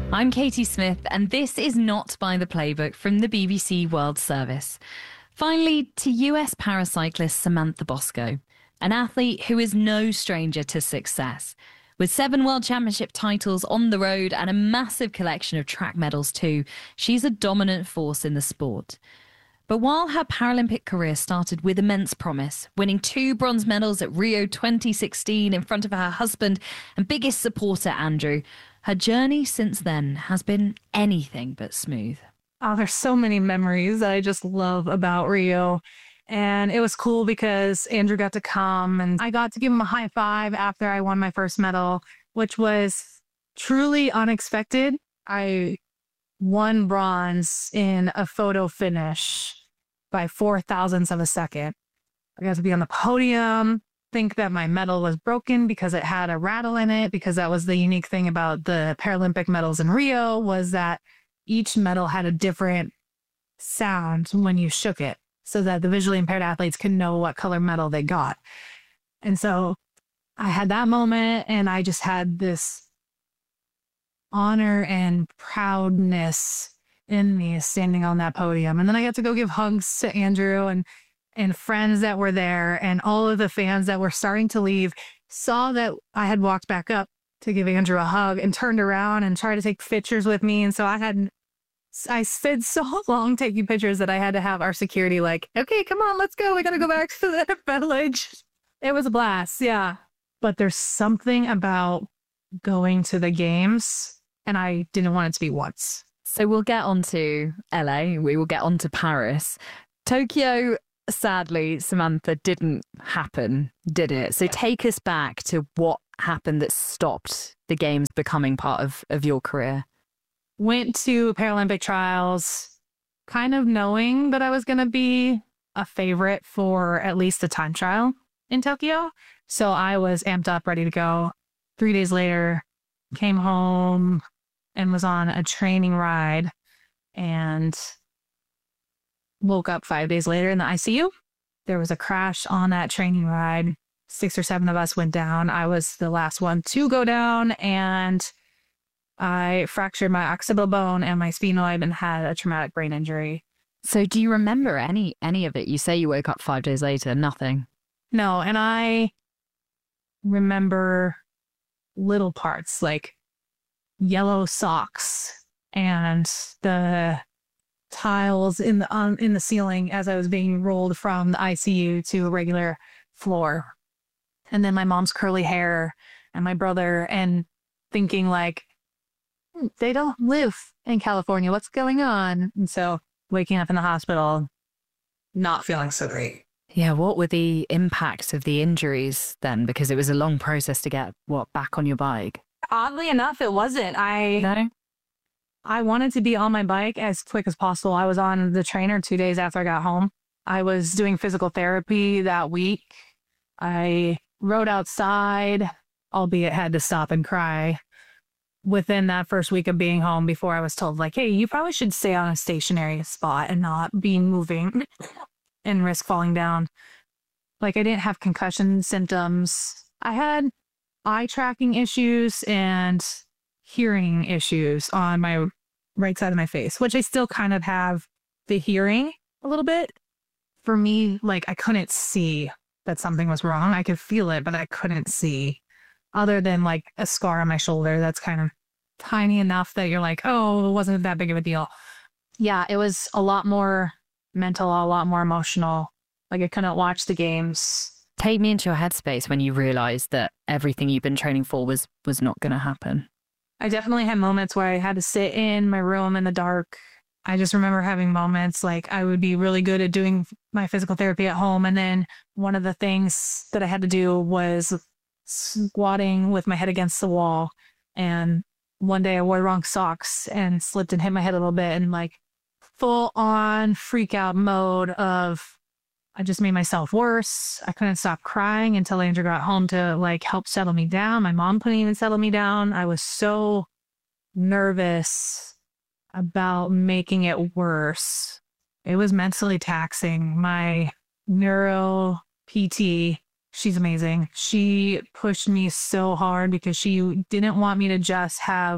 I'm Katie Smith, and this is Not by the Playbook from the BBC World Service. Finally, to US paracyclist Samantha Bosco, an athlete who is no stranger to success. With 7 World Championship titles on the road and a massive collection of track medals too, she's a dominant force in the sport. But while her Paralympic career started with immense promise, winning 2 bronze medals at Rio 2016 in front of her husband and biggest supporter, Andrew, her journey since then has been anything but smooth. Oh, there's so many memories that I just love about Rio. And it was cool because Andrew got to come and I got to give him a high five after I won my first medal, which was truly unexpected. I won bronze in a photo finish by 0.004 of a second. I got to be on the podium, think that my medal was broken because it had a rattle in it, because that was the unique thing about the Paralympic medals in Rio, was that each medal had a different sound when you shook it so that the visually impaired athletes can know what color medal they got. And so I had that moment and I just had this honor and proudness in me standing on that podium. And then I got to go give hugs to Andrew and friends that were there, and all of the fans that were starting to leave saw that I had walked back up to give Andrew a hug and turned around and tried to take pictures with me. And so I spent so long taking pictures that I had to have our security like, okay, come on, let's go. We got to go back to the village. It was a blast. Yeah. But there's something about going to the games, and I didn't want it to be once. So we'll get on to LA. We will get on to Paris. Tokyo, sadly, Samantha, didn't happen, did it? So take us back to what happened that stopped the games becoming part of your career. Went to Paralympic trials kind of knowing that I was going to be a favorite for at least the time trial in Tokyo. So I was amped up, ready to go. 3 days later, came home and was on a training ride and woke up 5 days later in the ICU. There was a crash on that training ride. 6 or 7 of us went down. I was the last one to go down, and I fractured my occipital bone and my sphenoid and had a traumatic brain injury. So do you remember any of it? You say you woke up 5 days later, nothing. No, and I remember little parts like yellow socks and the tiles in the ceiling as I was being rolled from the ICU to a regular floor. And then my mom's curly hair and my brother, and thinking like, they don't live in California. What's going on? And so waking up in the hospital, not feeling so great. Yeah, what were the impacts of the injuries then? Because it was a long process to get, back on your bike? Oddly enough, it wasn't. I wanted to be on my bike as quick as possible. I was on the trainer 2 days after I got home. I was doing physical therapy that week. I rode outside, albeit had to stop and cry within that first week of being home before I was told, like, hey, you probably should stay on a stationary spot and not be moving and risk falling down. Like, I didn't have concussion symptoms. I had eye tracking issues and hearing issues on my right side of my face, which I still kind of have the hearing a little bit. For me, like, I couldn't see that something was wrong. I could feel it, but I couldn't see, other than like a scar on my shoulder that's kind of tiny enough that you're like, oh, it wasn't that big of a deal. Yeah, it was a lot more mental, a lot more emotional. Like, I couldn't watch the games. Take me into your headspace when you realized that everything you've been training for was not going to happen. I definitely had moments where I had to sit in my room in the dark. I just remember having moments like I would be really good at doing my physical therapy at home. And then one of the things that I had to do was squatting with my head against the wall. And one day I wore the wrong socks and slipped and hit my head a little bit, and like full on freak out mode of, I just made myself worse. I couldn't stop crying until Andrew got home to like help settle me down. My mom couldn't even settle me down. I was so nervous about making it worse. It was mentally taxing. My neuro PT, she's amazing. She pushed me so hard because she didn't want me to just have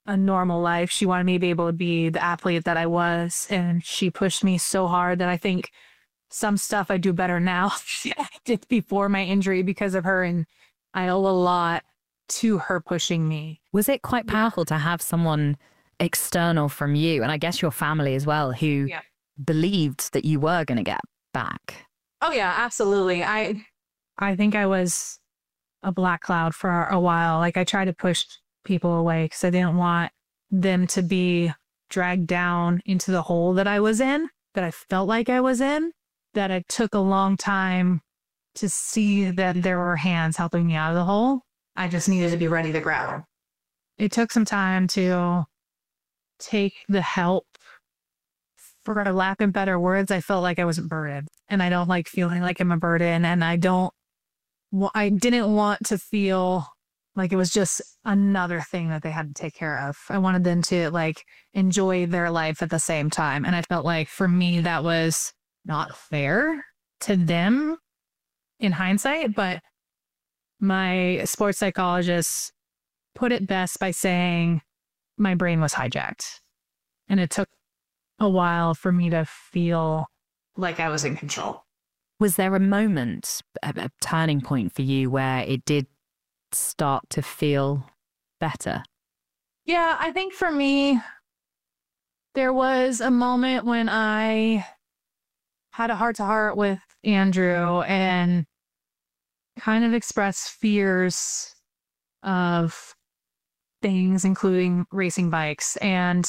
a normal life. She wanted me to be able to be the athlete that I was. And she pushed me so hard that I think some stuff I do better now than I did before my injury because of her. And I owe a lot to her pushing me. Was it quite powerful to have someone external from you, and I guess your family as well, who believed that you were going to get back? Oh, yeah, absolutely. I think I was a black cloud for a while. Like, I tried to push people away because I didn't want them to be dragged down into the hole that I was in, that I felt like I was in, that it took a long time to see that there were hands helping me out of the hole. I just needed to be ready to grab them. It took some time to take the help. For a lack of better words, I felt like I was a burden, and I don't like feeling like I'm a burden. And I didn't want to feel like it was just another thing that they had to take care of. I wanted them to like enjoy their life at the same time. And I felt like for me, that was not fair to them in hindsight. But my sports psychologist put it best by saying my brain was hijacked. And it took a while for me to feel like I was in control. Was there a moment, a turning point for you where it did start to feel better? Yeah, I think for me, there was a moment when I had a heart-to-heart with Andrew and kind of expressed fears of things, including racing bikes. And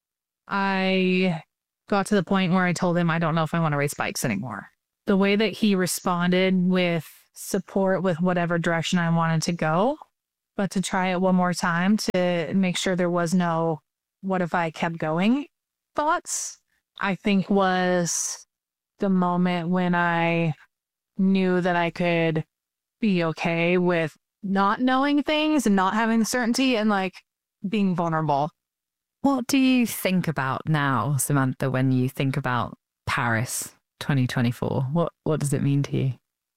I got to the point where I told him, I don't know if I want to race bikes anymore. The way that he responded with support with whatever direction I wanted to go, but to try it one more time to make sure there was no what if I kept going thoughts, I think was the moment when I knew that I could be okay with not knowing things and not having certainty and like being vulnerable. What do you think about now, Samantha, when you think about Paris 2024? What does it mean to you?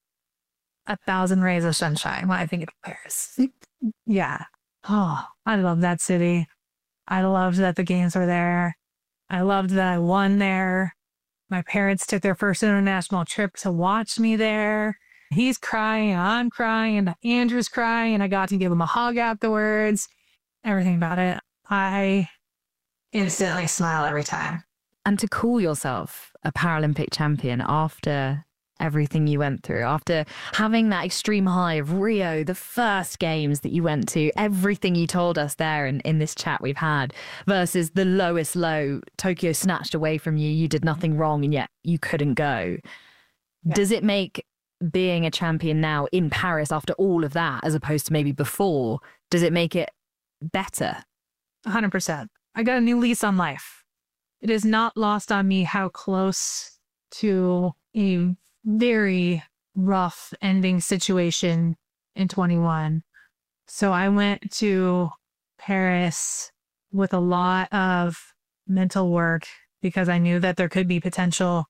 1,000 rays of sunshine when I think of Paris. Yeah. Oh, I love that city. I loved that the games were there. I loved that I won there. My parents took their first international trip to watch me there. He's crying, I'm crying, and Andrew's crying, and I got to give him a hug afterwards. Everything about it. I instantly smile every time. And to call yourself a Paralympic champion after everything you went through, after having that extreme high of Rio, the first games that you went to, everything you told us there in this chat we've had, versus the lowest low, Tokyo snatched away from you, you did nothing wrong, and yet you couldn't go. Yeah. Does it make being a champion now in Paris after all of that, as opposed to maybe before, does it make it better? 100%. I got a new lease on life. It is not lost on me how close to a very rough ending situation in 21. So I went to Paris with a lot of mental work because I knew that there could be potential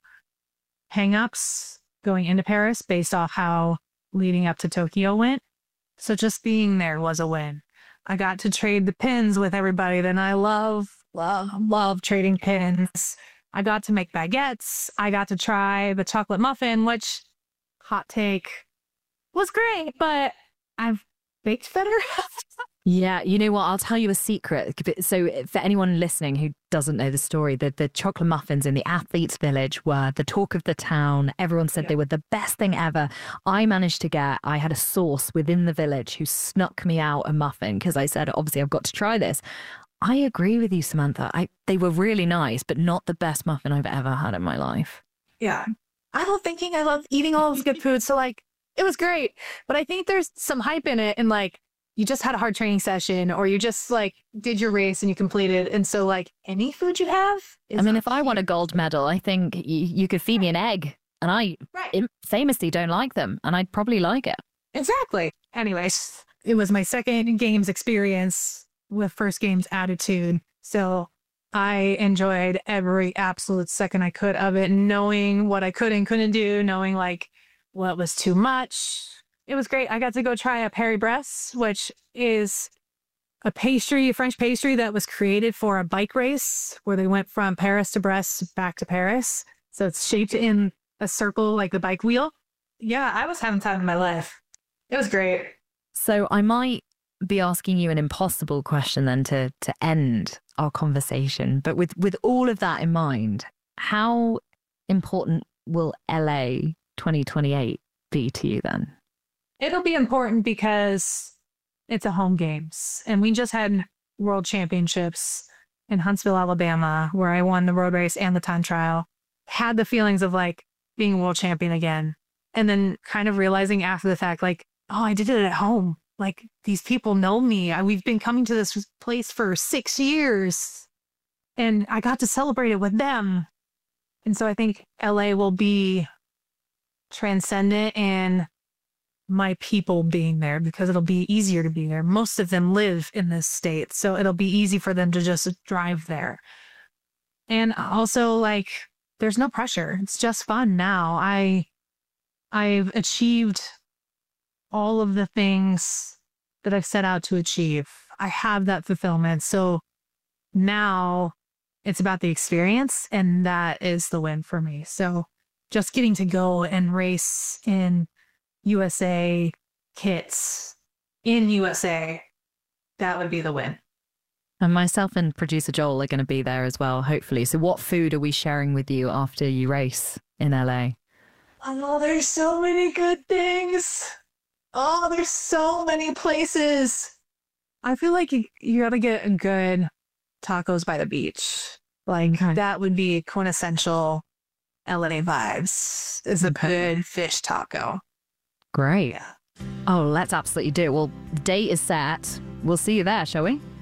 hangups going into Paris based off how leading up to Tokyo went. So just being there was a win. I got to trade the pins with everybody that I love trading pins. I got to make baguettes. I got to try the chocolate muffin, which, hot take, was great, but I've baked better. Yeah, you know what? I'll tell you a secret. So for anyone listening who doesn't know the story, the chocolate muffins in the Athletes Village were the talk of the town. Everyone said they were the best thing ever. I had a source within the village who snuck me out a muffin because I said, obviously, I've got to try this. I agree with you, Samantha. They were really nice, but not the best muffin I've ever had in my life. Yeah. I love thinking I love eating all this good food. So like, it was great. But I think there's some hype in it. And like, you just had a hard training session or you just like did your race and you completed. And so like any food you have. If I won a gold medal, I think you could feed me an egg. And I famously don't like them. And I'd probably like it. Exactly. Anyways, it was my second games experience with first games attitude. So I enjoyed every absolute second I could of it, knowing what I could and couldn't do, knowing like what was too much. It was great. I got to go try a Paris-Brest, which is a pastry, a French pastry that was created for a bike race where they went from Paris to Brest back to Paris. So it's shaped in a circle like the bike wheel. Yeah, I was having time in my life. It was great. So I might be asking you an impossible question then to end our conversation. But with all of that in mind, how important will LA 2028 be to you then? It'll be important because it's a home games. And we just had world championships in Huntsville, Alabama, where I won the road race and the time trial. Had the feelings of like being world champion again. And then kind of realizing after the fact, like, oh, I did it at home. Like, these people know me. We've been coming to this place for 6 years. And I got to celebrate it with them. And so I think LA will be transcendent in my people being there because it'll be easier to be there. Most of them live in this state, so it'll be easy for them to just drive there. And also, like, there's no pressure. It's just fun now. I've achieved all of the things that I've set out to achieve. I have that fulfillment. So now it's about the experience, and that is the win for me. So just getting to go and race in USA kits in USA, that would be the win. And myself and producer Joel are going to be there as well, hopefully. So what food are we sharing with you after you race in LA? Oh, there's so many good things. Oh, there's so many places. I feel like you got to get a good tacos by the beach. Like, that would be quintessential LA vibes. Is a good fish taco. Great. Yeah. Oh, let's absolutely do it. Well, the date is set. We'll see you there, shall we?